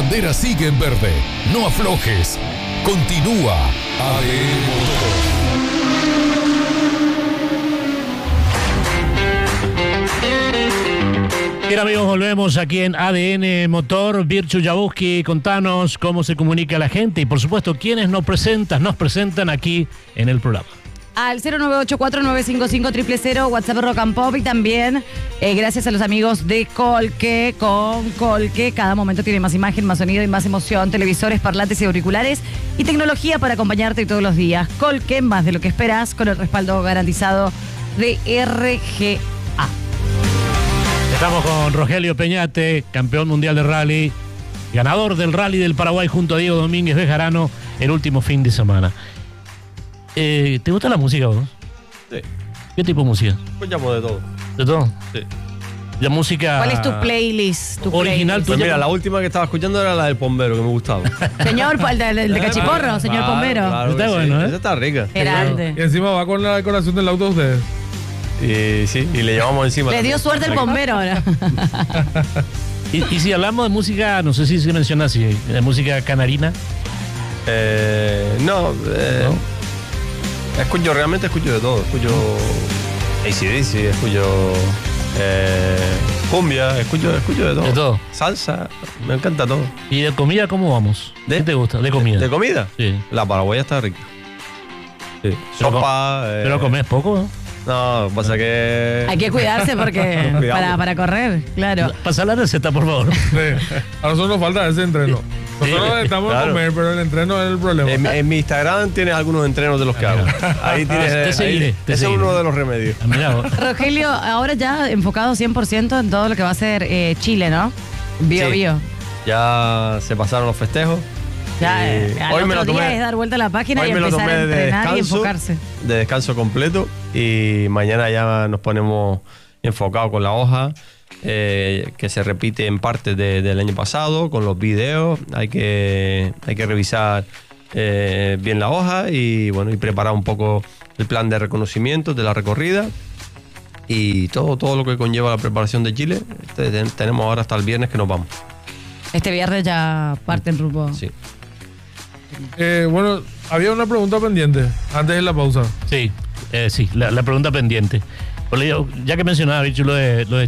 bandera sigue en verde. No aflojes. Continúa ADN Motor. Bien, amigos, volvemos aquí en ADN Motor. Virchu Jabuski, contanos cómo se comunica la gente y, por supuesto, quiénes nos presentan aquí en el programa. Al 09849550000, WhatsApp Rock and Pop, y también gracias a los amigos de Colque. Con Colque cada momento tiene más imagen, más sonido y más emoción, televisores, parlantes y auriculares y tecnología para acompañarte todos los días. Colque, más de lo que esperas, con el respaldo garantizado de RGA. Estamos con Rogelio Peñate, campeón mundial de rally, ganador del Rally del Paraguay junto a Diego Domínguez Bejarano el último fin de semana. ¿Te gusta la música vos? Sí. ¿Qué tipo de música? Escuchamos de todo. ¿De todo? Sí. La música... ¿Cuál es tu playlist? Original Pues tuya. mira, la última que estaba escuchando era la del Pombero, que me gustaba. Señor, el de Cachiporro, señor Claro, Pombero. claro Está que bueno, ¿eh? Esa está rica. Heralde. Y encima va con la decoración del auto de ustedes. Y sí, y le llevamos encima. Le dio también. suerte el bombero ahora. Y si hablamos de música, no sé si se menciona así, de música canarina. No. Realmente escucho de todo. Escucho AC/DC, escucho cumbia, escucho de todo. De todo. Salsa, me encanta todo. ¿Y de comida cómo vamos? ¿De? ¿Qué te gusta? ¿De comida? ¿De comida? Sí. La paraguaya está rica. Sí. Pero Sopa. Pero comés poco, ¿no? No, pasa que. Hay que cuidarse porque Cuidado. para correr, claro. Pasa la receta, por favor. Sí. A nosotros nos falta ese entreno. Nosotros Sí, necesitamos claro. comer, pero el entreno es el problema. En mi Instagram tienes algunos entrenos de los que hago. Ahí tienes. Te seguiré, te ese es seguiré. uno de los remedios. Ah, mirá vos. Rogelio, ahora ya enfocado 100% en todo lo que va a ser Chile, ¿no? Bio, Sí. bio. Ya se pasaron los festejos. Ya, Y al otro día es dar vuelta a la página hoy y me lo empezar tomé a de entrenar y descanso, enfocarse. de descanso completo, y mañana ya nos ponemos enfocados con la hoja, que se repite en parte del año pasado, con los videos. Hay que revisar bien la hoja y bueno, y preparar un poco el plan de reconocimiento de la recorrida y todo lo que conlleva la preparación de Chile. Tenemos ahora hasta el viernes que nos vamos. Este viernes ya parte en rumbo. Sí. Bueno, había una pregunta pendiente antes de la pausa. Sí, la pregunta pendiente. Ya que mencionaba, Bicho, lo de